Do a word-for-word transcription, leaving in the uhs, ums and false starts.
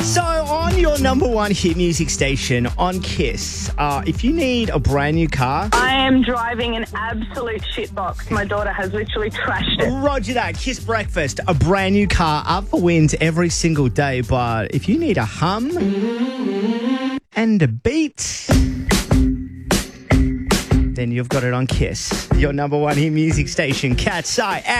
So, on your number one hit music station on Kiss, uh, if you need a brand new car, I am driving an absolute shitbox. My daughter has literally trashed it. roger that. Kiss Breakfast, a brand new car up for wins every single day. But if you need a hum and a beat, then you've got it on Kiss, your number one hit music station. Cat's Eye.